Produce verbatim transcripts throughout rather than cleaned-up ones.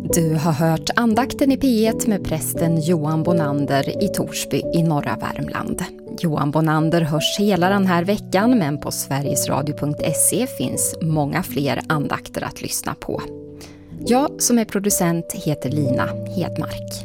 Du har hört andakten i P ett med prästen Johan Bonander i Torsby i norra Värmland. Johan Bonander hörs hela den här veckan, men på sverigesradio punkt se finns många fler andakter att lyssna på. Jag som är producent heter Lina Hedmark.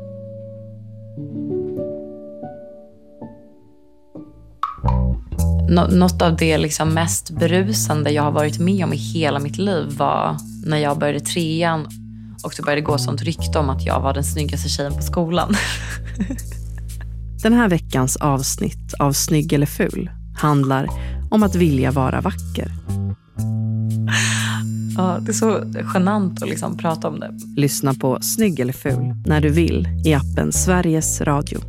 Nå- något av det liksom mest berusande jag har varit med om i hela mitt liv var när jag började trean och det började gå sånt rykte om att jag var den snyggaste tjejen på skolan. Den här veckans avsnitt av Snygg eller ful handlar om att vilja vara vacker. Ja, det är så genant att liksom prata om det. Lyssna på Snygg eller ful när du vill i appen Sveriges Radio.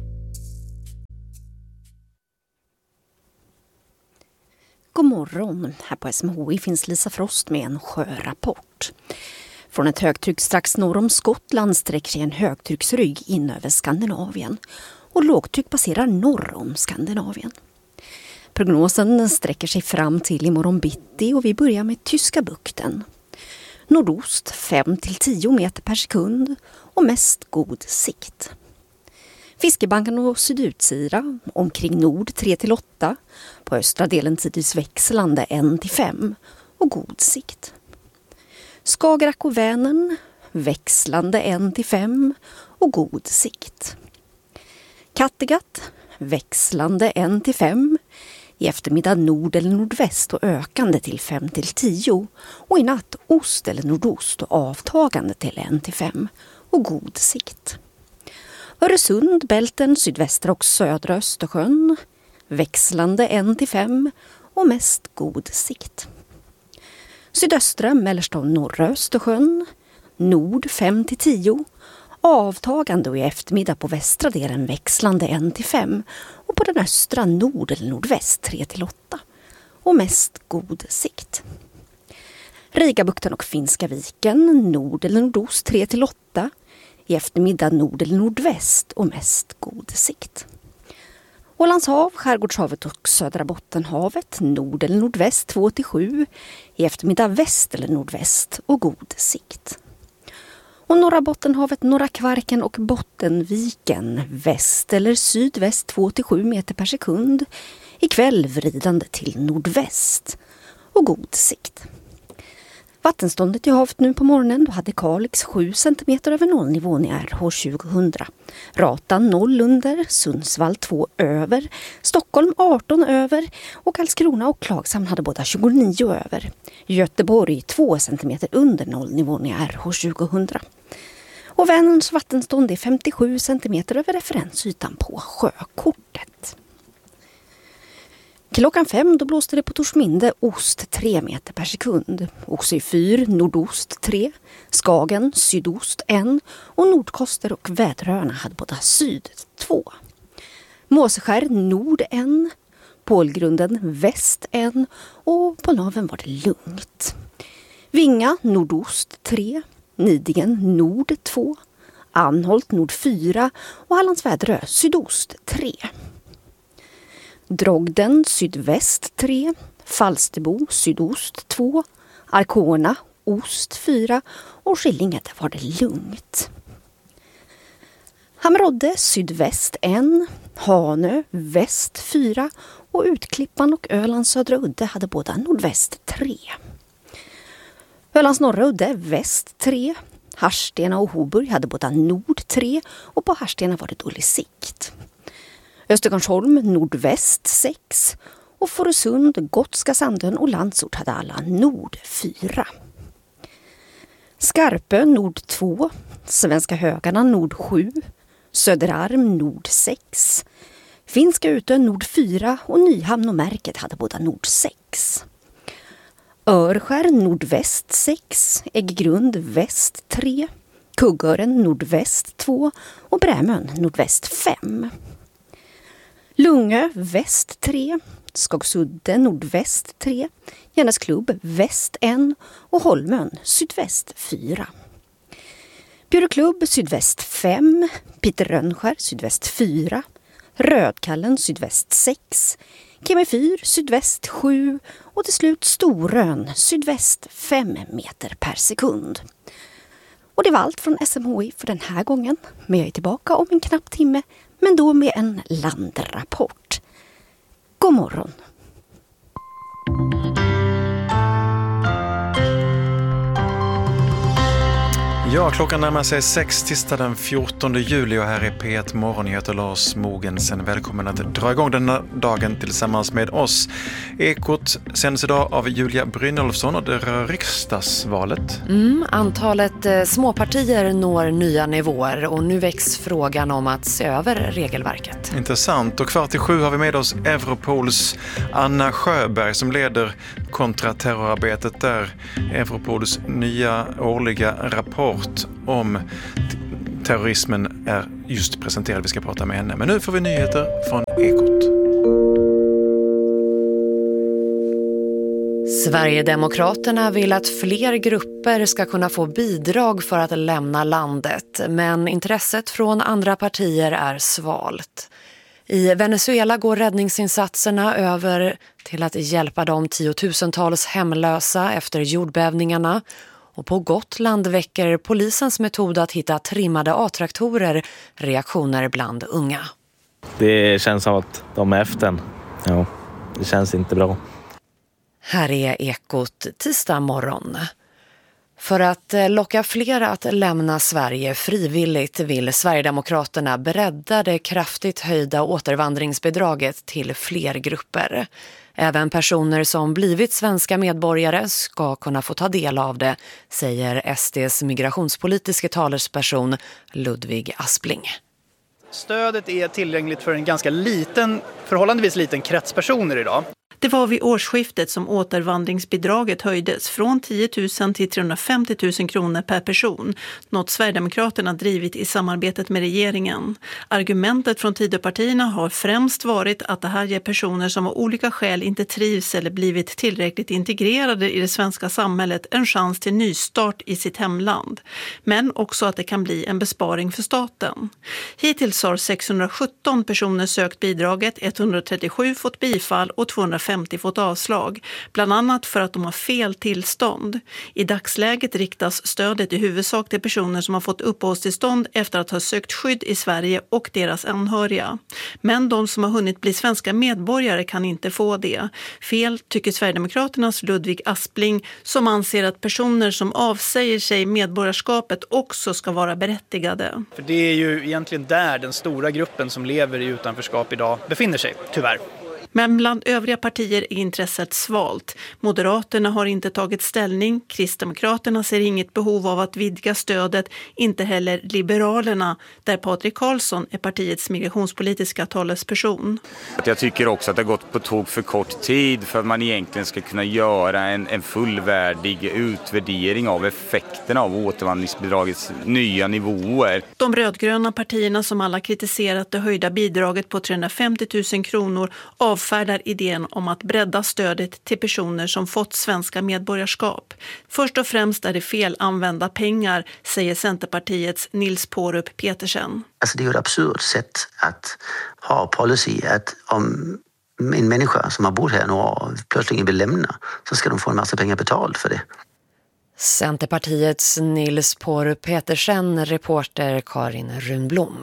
God morgon. Här på S M H I finns Lisa Frost med en sjörapport. Från ett högtryck strax norr om Skottland sträcker sig en högtrycksrygg in över Skandinavien och lågtryck passerar norr om Skandinavien. Prognosen sträcker sig fram till imorgon bitti och vi börjar med Tyska bukten. Nordost fem till tio meter per sekund och mest god sikt. Fiskebanken och sydutsira omkring nord tre till åtta, på östra delen tidvis växlande ett till fem och god sikt. Skagerrak och Vänern växlande ett till fem och god sikt. Kattegatt växlande ett till fem, i eftermiddag nord eller nordväst och ökande till fem till tio och i natt ost eller nordost och avtagande till ett till fem och god sikt. Öresund, Bälten, sydvästra och södra Östersjön växlande ett till fem och mest god sikt. Sydöstra, mellersta och norra Östersjön nord fem till tio, avtagande och i eftermiddag på västra delen växlande ett till fem och på den östra nord eller nordväst tre till åtta och mest god sikt. Rigabukten och Finska viken nord eller nordost tre till åtta, i eftermiddag nord eller nordväst och mest god sikt. Ålands hav, Skärgårdshavet och södra Bottenhavet nord eller nordväst två till sju, i eftermiddag väst eller nordväst och god sikt. Och norra Bottenhavet, norra Kvarken och Bottenviken väst eller sydväst två till sju meter per sekund, ikväll vridande till nordväst och god sikt. Vattenståndet i havet nu på morgonen, då hade Kalix sju centimeter över nollnivån i R H tjugohundra. Ratan noll under, Sundsvall två över, Stockholm arton över och Karlskrona och Klagshamn hade båda tjugonio över. Göteborg två centimeter under nollnivån i R H tjugohundra. Och Vänerns vattenstånd är femtiosju centimeter över referensytan på sjökortet. Klockan fem då blåste det på Torsminde ost tre meter per sekund. Oxy fyra nordost tre, Skagen sydost en och Nordkoster och Väderöarna hade båda syd två. Måseskär nord en, Pålgrunden väst en och på naven var det lugnt. Vinga nordost tre, Nidingen nord två, Anholt nord fyra och Hallandsväderö sydost tre. Drogden sydväst tre, Falsterbo sydost två, Arkona ost fyra och Skillinge där var det lugnt. Hamrodde sydväst en, Hanö väst fyra och Utklippan och Ölands södra udde hade båda nordväst tre. Ölands norra udde väst tre, Harstena och Hoburg hade båda nord tre och på Harstena var det dålig sikt. Östergarnsholm nordväst sex och Fårösund, Gotska Sandön och Landsort hade alla nord fyra. Skarpö nord två, Svenska Högarna nord sju, Söderarm nord sex, Finska Utö nord fyra och Nyhamn och Märket hade båda nord sex. Örskär nordväst sex, Ägggrund väst tre, Kuggören nordväst två och Brämön nordväst fem. Lungö väst tre, Skagsudde nordväst tre, Järnäsklubb väst en och Holmön sydväst fyra. Bjurklubb sydväst fem, Peter Rönnskär sydväst fyra, Rödkallen sydväst sex, Kemefyr sydväst sju och till slut Storön sydväst fem meter per sekund. Och det var allt från S M H I för den här gången. Men jag är tillbaka om en knapp timme, men då med en landrapport. God morgon! Ja, klockan närmar sig sex tisdag den fjortonde juli och här är P ett Morgon. Jag heter Lars Mogensen. Välkommen att dra igång den här dagen tillsammans med oss. Ekot sänds idag av Julia Brynolfsson och det rör riksdagsvalet. Mm, antalet eh, småpartier når nya nivåer och nu väcks frågan om att se över regelverket. Intressant. Och kvart i sju har vi med oss Europols Anna Sjöberg som leder kontraterrorarbetet där. Europols nya årliga rapport om terrorismen är just presenterad. Vi ska prata med henne. Men nu får vi nyheter från Ekot. Sverigedemokraterna vill att fler grupper ska kunna få bidrag för att lämna landet, men intresset från andra partier är svalt. I Venezuela går räddningsinsatserna över till att hjälpa de tiotusentals hemlösa efter jordbävningarna. Och på Gotland väcker polisens metod att hitta trimmade A-traktorer reaktioner bland unga. Det känns som att de är efter. Ja, det känns inte bra. Här är Ekot tisdag morgon. För att locka fler att lämna Sverige frivilligt vill Sverigedemokraterna bredda det kraftigt höjda återvandringsbidraget till fler grupper. Även personer som blivit svenska medborgare ska kunna få ta del av det, säger S D:s migrationspolitiska talesperson Ludvig Aspling. Stödet är tillgängligt för en ganska liten, förhållandevis liten krets personer idag. Det var vid årsskiftet som återvandringsbidraget höjdes från tio tusen till trehundrafemtio tusen kronor per person, något Sverigedemokraterna drivit i samarbetet med regeringen. Argumentet från Tidöpartierna har främst varit att det här ger personer som av olika skäl inte trivs eller blivit tillräckligt integrerade i det svenska samhället en chans till nystart i sitt hemland. Men också att det kan bli en besparing för staten. Hittills har sexhundrasjutton personer sökt bidraget, etthundratrettiosju fått bifall och tvåhundrafemtio fått avslag, bland annat för att de har fel tillstånd. I dagsläget riktas stödet i huvudsak till personer som har fått uppehållstillstånd efter att ha sökt skydd i Sverige och deras anhöriga. Men de som har hunnit bli svenska medborgare kan inte få det. Fel tycker Sverigedemokraternas Ludvig Aspling, som anser att personer som avsäger sig medborgarskapet också ska vara berättigade. För det är ju egentligen där den stora gruppen som lever i utanförskap idag befinner sig, tyvärr. Men bland övriga partier är intresset svalt. Moderaterna har inte tagit ställning, Kristdemokraterna ser inget behov av att vidga stödet, inte heller Liberalerna, där Patrik Karlsson är partiets migrationspolitiska talesperson. Jag tycker också att det har gått på tåg för kort tid för att man egentligen ska kunna göra en, en fullvärdig utvärdering av effekterna av återvandringsbidragets nya nivåer. De rödgröna partierna som alla kritiserat det höjda bidraget på trehundrafemtio tusen kronor avfärdar idén om att bredda stödet till personer som fått svenska medborgarskap. Först och främst är det fel använda pengar, säger Centerpartiets Nils Pårup Petersen. Alltså det är ju ett absurt sätt att ha policy att om en människa som har bott här några år plötsligt vill lämna så ska de få en massa pengar betalt för det. Centerpartiets Nils Pårup Petersen, reporter Karin Runblom.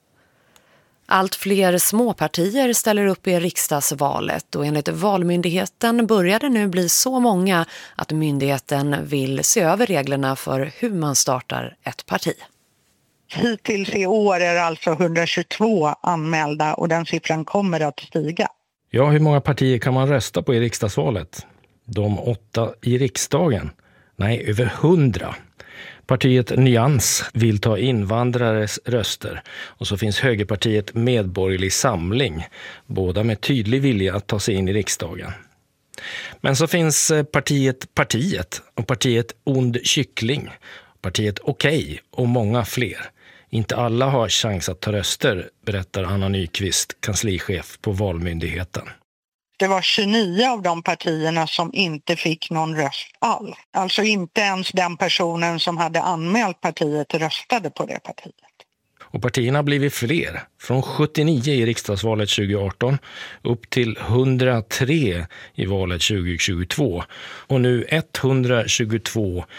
Allt fler småpartier ställer upp i riksdagsvalet och enligt Valmyndigheten börjar det nu bli så många att myndigheten vill se över reglerna för hur man startar ett parti. Hittills i år är det alltså etthundratjugotvå anmälda och den siffran kommer att stiga. Ja, hur många partier kan man rösta på i riksdagsvalet? De åtta i riksdagen? Nej, över hundra. Partiet Nyans vill ta invandrares röster och så finns högerpartiet Medborgerlig Samling, båda med tydlig vilja att ta sig in i riksdagen. Men så finns partiet Partiet och partiet Ond Kyckling, partiet Okej och många fler. Inte alla har chans att ta röster, berättar Anna Nyqvist, kanslichef på Valmyndigheten. Det var tjugonio av de partierna som inte fick någon röst alls. Alltså inte ens den personen som hade anmält partiet röstade på det partiet. Och partierna har blivit fler, från sjuttionio i riksdagsvalet tjugoarton upp till hundratre i valet tjugohundratjugotvå och nu etthundratjugotvå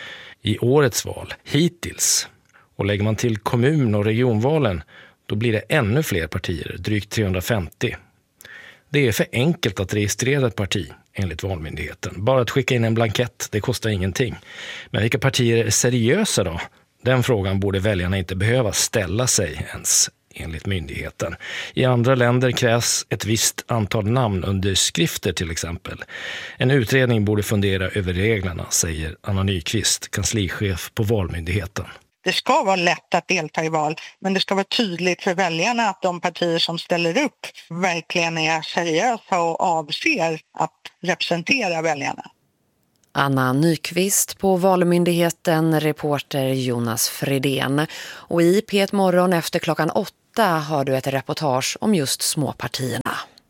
i årets val, hittills. Och lägger man till kommun- och regionvalen, då blir det ännu fler partier, drygt trehundrafemtio. Det är för enkelt att registrera ett parti, enligt Valmyndigheten. Bara att skicka in en blankett, det kostar ingenting. Men vilka partier är seriösa då? Den frågan borde väljarna inte behöva ställa sig ens, enligt myndigheten. I andra länder krävs ett visst antal namnunderskrifter till exempel. En utredning borde fundera över reglerna, säger Anna Nyqvist, kanslichef på Valmyndigheten. Det ska vara lätt att delta i val, men det ska vara tydligt för väljarna att de partier som ställer upp verkligen är seriösa och avser att representera väljarna. Anna Nyqvist på Valmyndigheten, reporter Jonas Fredén. Och i P ett morgon efter klockan åtta har du ett reportage om just småpartierna.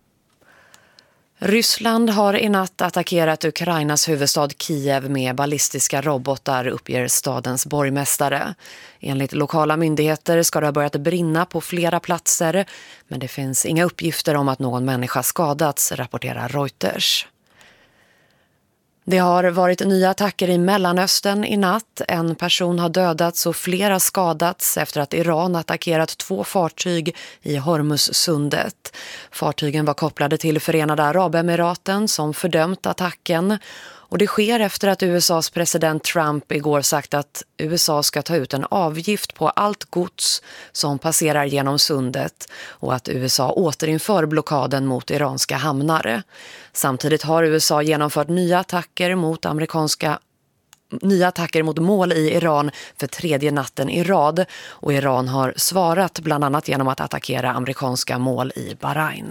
Ryssland har i natt attackerat Ukrainas huvudstad Kiev med ballistiska robotar, uppger stadens borgmästare. Enligt lokala myndigheter ska det ha börjat brinna på flera platser, men det finns inga uppgifter om att någon människa skadats, rapporterar Reuters. Det har varit nya attacker i Mellanöstern i natt. En person har dödats och flera skadats efter att Iran attackerat två fartyg i Hormuzsundet. Fartygen var kopplade till Förenade Arabemiraten som fördömt attacken. Och det sker efter att U S A:s president Trump igår sagt att U S A ska ta ut en avgift på allt gods som passerar genom sundet och att U S A återinför blockaden mot iranska hamnar. Samtidigt har U S A genomfört nya attacker mot amerikanska nya attacker mot mål i Iran för tredje natten i rad, och Iran har svarat bland annat genom att attackera amerikanska mål i Bahrain.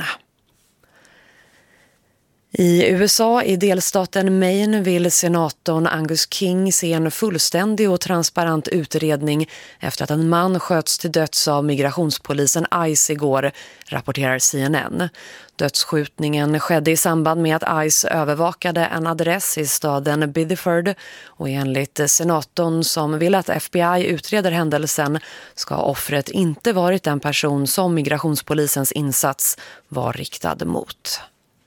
I U S A i delstaten Maine vill senatorn Angus King se en fullständig och transparent utredning efter att en man sköts till döds av migrationspolisen ICE igår, rapporterar C N N. Dödsskjutningen skedde i samband med att ICE övervakade en adress i staden Biddeford, och enligt senatorn som vill att F B I utreder händelsen ska offret inte varit den person som migrationspolisens insats var riktad mot.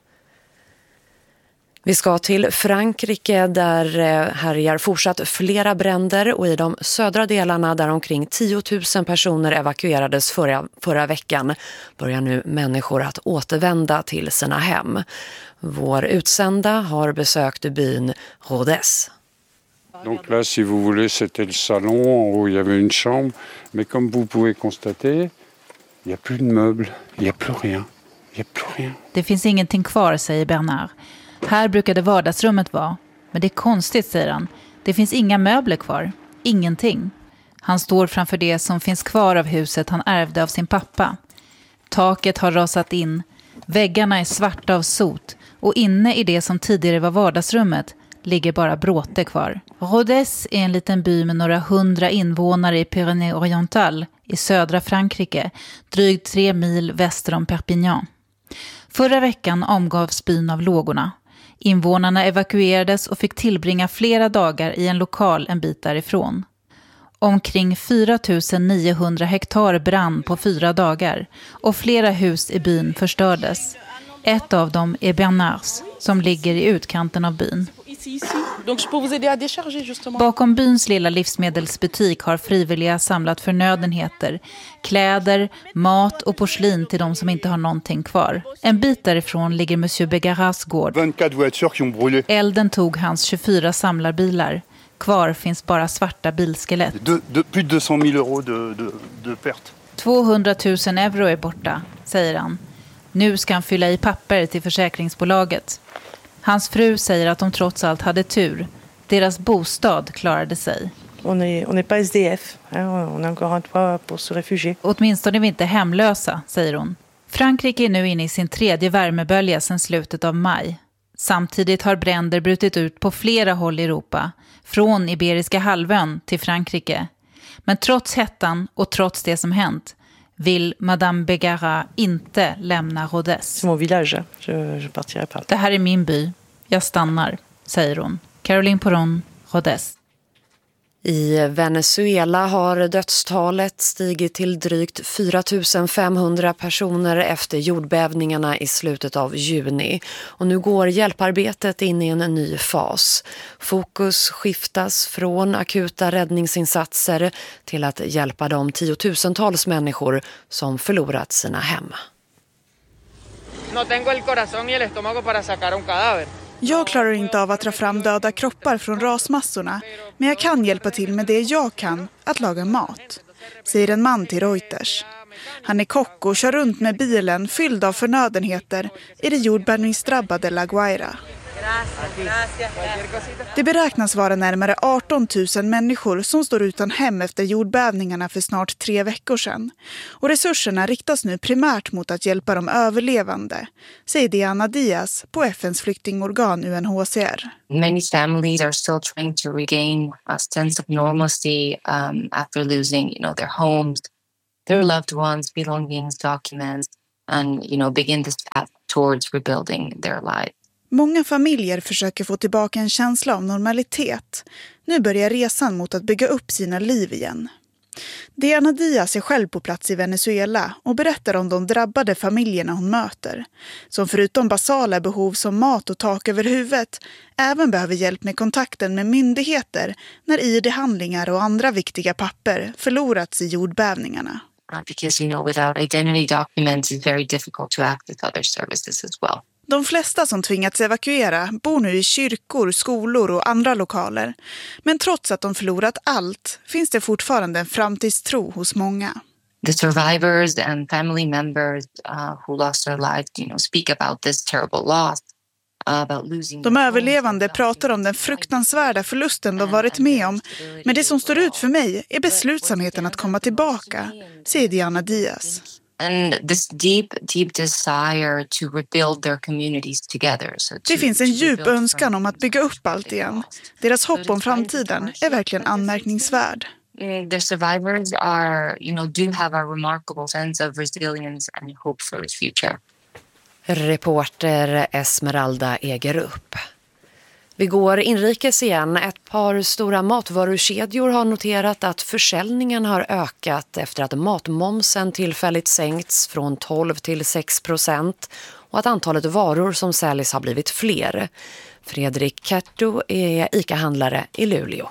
Vi ska till Frankrike där härjar fortsatt flera bränder, och i de södra delarna där omkring tio tusen personer evakuerades förra, förra veckan börjar nu människor att återvända till sina hem. Vår utsända har besökt byn Rodez. Donc là, si vous voulez, c'était le salon. En haut, il y avait une chambre. Mais comme vous pouvez constater, il n'y a plus de meubles, il n'y a plus rien. Il y a plus rien. Det finns ingenting kvar, säger Bernard. Här brukade vardagsrummet vara, men det är konstigt, säger han. Det finns inga möbler kvar, ingenting. Han står framför det som finns kvar av huset han ärvde av sin pappa. Taket har rasat in, väggarna är svarta av sot, och inne i det som tidigare var vardagsrummet ligger bara bråte kvar. Rodez är en liten by med några hundra invånare i Pyrénées-Orientales i södra Frankrike, drygt tre mil väster om Perpignan. Förra veckan omgavs byn av lågorna. Invånarna evakuerades och fick tillbringa flera dagar i en lokal en bit därifrån. Omkring fyra tusen niohundra hektar brann på fyra dagar, och flera hus i byn förstördes. Ett av dem är Bernards, som ligger i utkanten av byn. Bakom byns lilla livsmedelsbutik har frivilliga samlat förnödenheter, kläder, mat och porslin till de som inte har någonting kvar. En bit därifrån ligger Monsieur Begaras gård. Elden tog hans tjugofyra samlarbilar. Kvar finns bara svarta bilskelett. tvåhundratusen euro är borta, säger han. Nu ska han fylla i papper till försäkringsbolaget. Hans fru säger att de trots allt hade tur. Deras bostad klarade sig. On est, on est pas S D F. On a encore un toit pour se réfugier. Åtminstone är vi inte hemlösa, säger hon. Frankrike är nu inne i sin tredje värmebölja sedan slutet av maj. Samtidigt har bränder brutit ut på flera håll i Europa. Från Iberiska halvön till Frankrike. Men trots hettan och trots det som hänt vill Madame Begara inte lämna Rodez. Det här är min by. Jag stannar, säger hon. Caroline Poron, Rodez. I Venezuela har dödstalet stigit till drygt fyra tusen femhundra personer efter jordbävningarna i slutet av juni. Och nu går hjälparbetet in i en ny fas. Fokus skiftas från akuta räddningsinsatser till att hjälpa de tiotusentals människor som förlorat sina hem. No tengo el corazón y el estómago para sacar un cadáver. Jag klarar inte av att dra fram döda kroppar från rasmassorna, men jag kan hjälpa till med det jag kan, att laga mat, säger en man till Reuters. Han är kock och kör runt med bilen fylld av förnödenheter i det jordbävningsdrabbade La Guaira. Det beräknas vara närmare arton tusen människor som står utan hem efter jordbävningarna för snart tre veckor sedan. Och resurserna riktas nu primärt mot att hjälpa de överlevande, säger Diana Diaz på F N:s flyktingorgan U N H C R. Many families are still trying to regain a sense of normalcy um, after losing, you know, their homes, their loved ones, belongings, documents, and, you know, begin this path towards rebuilding their lives. Många familjer försöker få tillbaka en känsla av normalitet. Nu börjar resan mot att bygga upp sina liv igen. Diana Diaz är själv på plats i Venezuela och berättar om de drabbade familjerna hon möter. Som förutom basala behov som mat och tak över huvudet även behöver hjälp med kontakten med myndigheter när I D-handlingar och andra viktiga papper förlorats i jordbävningarna. Because, you know, without identity documents it's very difficult to access other services as well. De flesta som tvingats evakuera bor nu i kyrkor, skolor och andra lokaler. Men trots att de förlorat allt finns det fortfarande en framtidstro hos många. The survivors and family members uh, who lost their lives, you know, speak about this terrible loss. De överlevande pratar om den fruktansvärda förlusten de varit med om. Men det som står ut för mig är beslutsamheten att komma tillbaka, säger Diana Diaz. And this deep, deep desire to rebuild their communities together. So to, det finns en djup önskan om att bygga upp allt igen. Deras hopp om framtiden är verkligen anmärkningsvärd. The survivors are, you know, do have a remarkable sense of resilience and hope for the future. Reporter Esmeralda Egerup. Vi går inrikes igen. Ett par stora matvarukedjor har noterat att försäljningen har ökat efter att matmomsen tillfälligt sänkts från tolv till sex procent och att antalet varor som säljs har blivit fler. Fredrik Kerto är ICA-handlare i Luleå.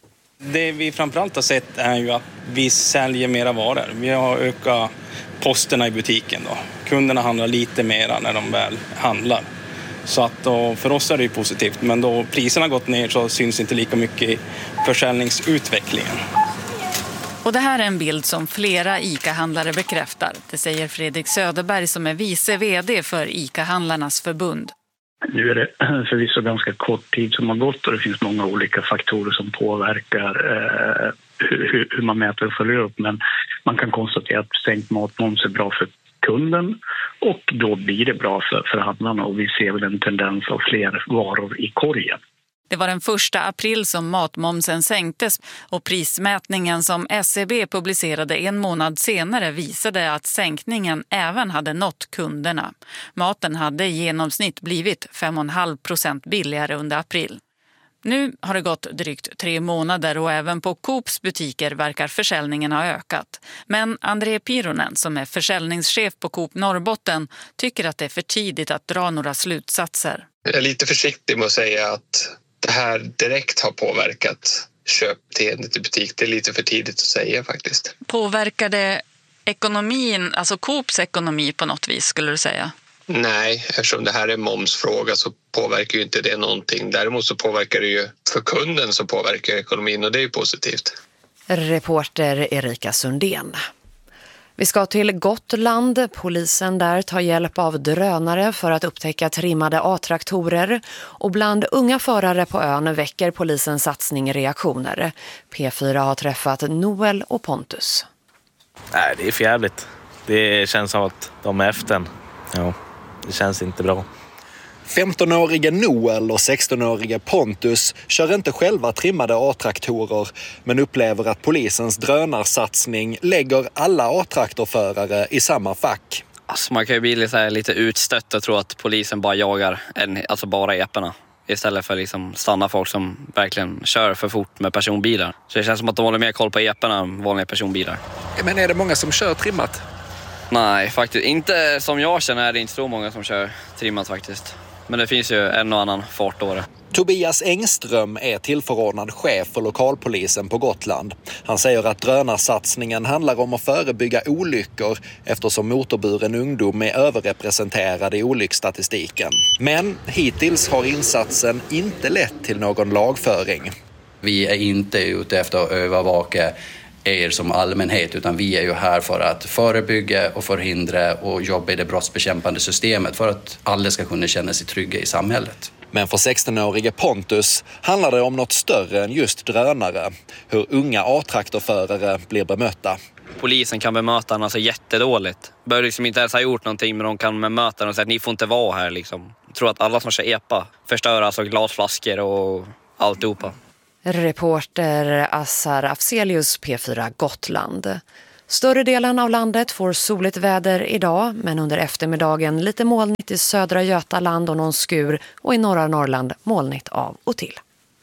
Det vi framförallt har sett är ju att vi säljer mera varor. Vi har ökat posterna i butiken då. Kunderna handlar lite mera när de väl handlar. Så att då, för oss är det ju positivt, men då priserna gått ner så syns inte lika mycket i försäljningsutvecklingen. Och det här är en bild som flera ICA-handlare bekräftar. Det säger Fredrik Söderberg som är vice vd för ICA-handlarnas förbund. Nu är det förvisso ganska kort tid som har gått och det finns många olika faktorer som påverkar eh, hur, hur man mäter och följer upp. Men man kan konstatera att sänkt matmoms är bra för kunden och då blir det bra för, för handlarna och vi ser väl en tendens av fler varor i korgen. Det var den första april som matmomsen sänktes och prismätningen som S C B publicerade en månad senare visade att sänkningen även hade nått kunderna. Maten hade i genomsnitt blivit fem komma fem procent billigare under april. Nu har det gått drygt tre månader och även på Coops butiker verkar försäljningen ha ökat. Men André Pironen som är försäljningschef på Coop Norrbotten tycker att det är för tidigt att dra några slutsatser. Jag är lite försiktig med att säga att det här direkt har påverkat köpbeteendet i butik. Det är lite för tidigt att säga faktiskt. Påverkar det ekonomin, alltså Coops ekonomi på något vis skulle du säga? Nej, eftersom det här är momsfråga så påverkar ju inte det någonting. Däremot så påverkar det ju för kunden så påverkar ekonomin och det är ju positivt. Reporter Erika Sundén. Vi ska till Gotland. Polisen där tar hjälp av drönare för att upptäcka trimmade A-traktorer. Och bland unga förare på ön väcker polisens satsning reaktioner. P fyra har träffat Noel och Pontus. Nej, det är för jävligt. Det känns som att de är efter en. Ja, det känns inte bra. femtonåriga Noel och sextonåriga Pontus kör inte själva trimmade A-traktorer men upplever att polisens drönarsatsning lägger alla A-traktorförare i samma fack. Alltså man kan ju bli lite, lite utstött och tro att polisen bara jagar en, alltså bara eporna. istället för liksom stanna folk som verkligen kör för fort med personbilar. Så det känns som att de håller mer koll på eporna än vanliga personbilar. Men är det många som kör trimmat? Nej, faktiskt inte. Som jag känner är det inte så många som kör trimmat faktiskt. Men det finns ju en och annan fartåre. Tobias Engström är tillförordnad chef för lokalpolisen på Gotland. Han säger att drönarsatsningen handlar om att förebygga olyckor eftersom motorburen ungdom är överrepresenterad i olycksstatistiken. Men hittills har insatsen inte lett till någon lagföring. Vi är inte ute efter att övervaka er som allmänhet, utan vi är ju här för att förebygga och förhindra och jobba i det brottsbekämpande systemet för att alla ska kunna känna sig trygga i samhället. Men för sexton-årige Pontus handlar det om något större än just drönare. Hur unga A-traktorförare blir bemötta. Polisen kan bemöta den alltså jättedåligt. Bör liksom inte ens ha gjort någonting, men de kan bemöta den och säga att ni får inte vara här liksom. Jag tror att alla som kör epa förstör alltså glasflaskor och alltihopa. Reporter Assar Afzelius, P fyra Gotland. Större delen av landet får soligt väder idag, men under eftermiddagen lite molnigt i södra Götaland och någon skur, och i norra Norrland molnigt av och till.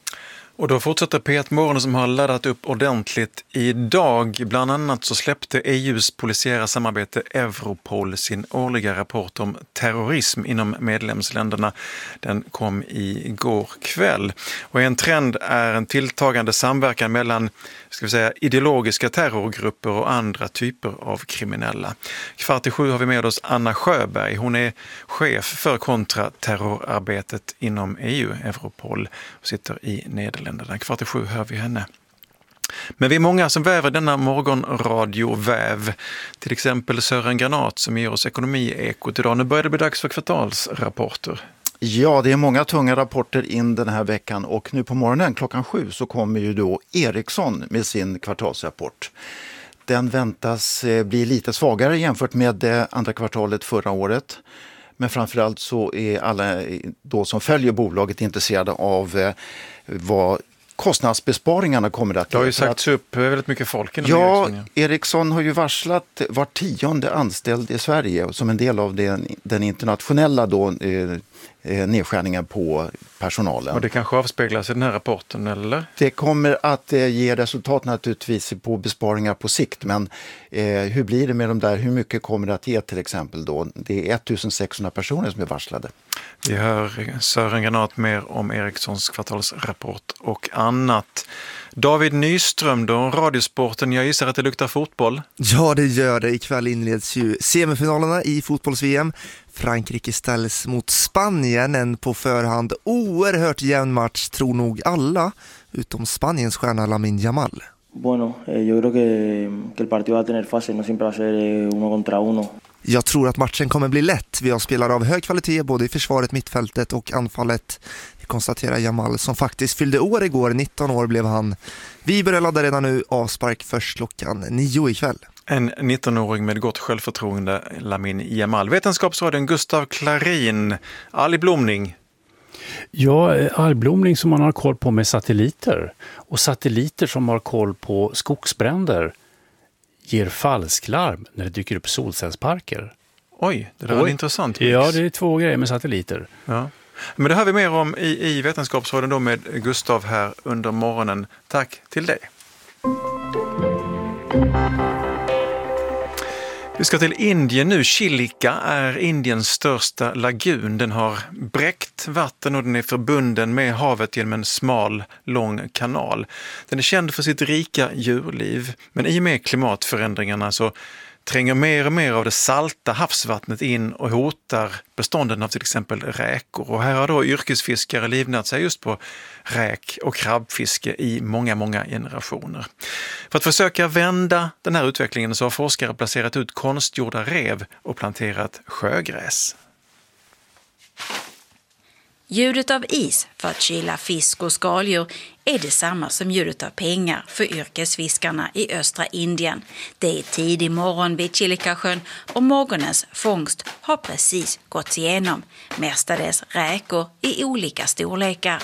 Och då fortsätter P ett Morgon som har laddat upp ordentligt idag. Bland annat så släppte E U:s polisiära samarbete Europol sin årliga rapport om terrorism inom medlemsländerna. Den kom igår kväll. Och en trend är en tilltagande samverkan mellan, ska vi säga, ideologiska terrorgrupper och andra typer av kriminella. Kvart i sju har vi med oss Anna Sjöberg. Hon är chef för kontraterrorarbetet inom E U, Europol, och sitter i Nederländerna. Kvart i sju hör vi henne. Men vi är många som väver denna morgonradioväv. Till exempel Sören Granat som ger oss ekonomiekot idag. Nu börjar det bli dags för kvartalsrapporter. Ja, det är många tunga rapporter in den här veckan, och nu på morgonen klockan sju så kommer ju då Ericsson med sin kvartalsrapport. Den väntas bli lite svagare jämfört med det andra kvartalet förra året. Men framförallt så är alla då som följer bolaget intresserade av vad kostnadsbesparingarna kommer att... Det har ju sagts upp väldigt mycket folk inom ja, Ericsson. Ja, Ericsson har ju varslat var tionde anställd i Sverige som en del av den, den internationella då, eh, nedskärningen på personalen. Och det kanske avspeglas i den här rapporten, eller? Det kommer att eh, ge resultat naturligtvis på besparingar på sikt, men eh, hur blir det med de där, hur mycket kommer det att ge till exempel då? Det är ettusensexhundra personer som är varslade. Vi hör Sören Granat mer om Ericssons kvartalsrapport och annat. David Nyström då, Radiosporten, jag gissar att det luktar fotboll. Ja, det gör det. Ikväll inleds ju semifinalerna i fotbolls-V M. Frankrike ställs mot Spanien, en på förhand oerhört jämn match, tror nog alla, utom Spaniens stjärna Lamine Yamal. Bueno, eh, yo creo que, que el partido va a tener fase, no siempre va a ser uno contra uno. Jag tror att matchen kommer bli lätt. Vi har spelare av hög kvalitet både i försvaret, mittfältet och anfallet. Det konstaterar Jamal som faktiskt fyllde år igår, nitton år blev han. Vi börjar ladda redan nu, avspark först klockan nio ikväll. En nittonåring med gott självförtroende, Lamine Yamal. Vetenskapsradion Gustav Klarin, algblomning. Ja, algblomning som man har koll på med satelliter. Och satelliter som har koll på skogsbränder ger falsklarm när det dyker upp solcellsparker. Oj, det där var intressant. Mix. Ja, det är två grejer med satelliter. Ja. Men det hör vi mer om i, i Vetenskapsradion då med Gustav här under morgonen. Tack till dig. Vi ska till Indien nu. Chilika är Indiens största lagun. Den har bräckt vatten och den är förbunden med havet genom en smal, lång kanal. Den är känd för sitt rika djurliv, men i och med klimatförändringarna så tränger mer och mer av det salta havsvattnet in och hotar bestånden av till exempel räkor. Och här har då yrkesfiskare livnat sig just på räk- och krabbfiske i många, många generationer. För att försöka vända den här utvecklingen så har forskare placerat ut konstgjorda rev och planterat sjögräs. Ljudet av is för att kyla fisk och skaldjur är detsamma som ljudet av pengar för yrkesfiskarna i östra Indien. Det är tidig morgon vid Chilikasjön och morgonens fångst har precis gått igenom. Mestadels räkor i olika storlekar.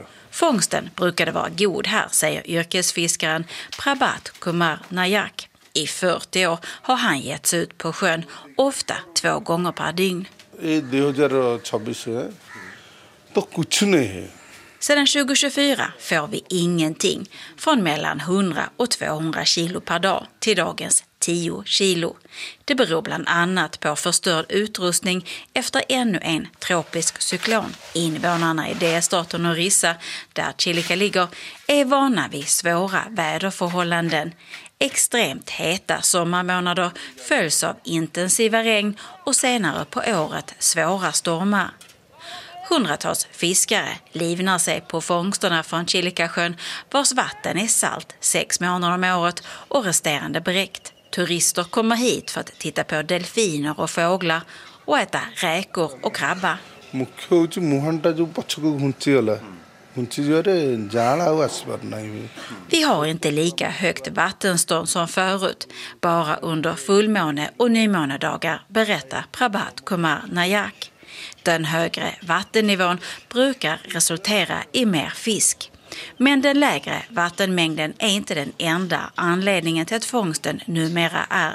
Fångsten brukade vara god här, säger yrkesfiskaren Prabhat Kumar Nayak. I fyrtio år har han getts ut på sjön, ofta två gånger per dygn. Sedan tjugo tjugofyra får vi ingenting, från mellan hundra och tvåhundra kilo per dag till dagens tio kilo. Det beror bland annat på förstörd utrustning efter ännu en tropisk cyklon. Invånarna i delstaten Orissa, där Chilika ligger, är vana vid svåra väderförhållanden. Extremt heta sommarmånader följs av intensiva regn och senare på året svåra stormar. Hundratals fiskare livnar sig på fångsterna från Chilikasjön, vars vatten är salt sex månader om året och resterande bräckt. Turister kommer hit för att titta på delfiner och fåglar och äta räkor och krabba. Vi har inte lika högt vattenstånd som förut, bara under fullmåne- och nymånedagar, berättar Prabhat Kumar Nayak. Den högre vattennivån brukar resultera i mer fisk. Men den lägre vattenmängden är inte den enda anledningen till att fångsten numera är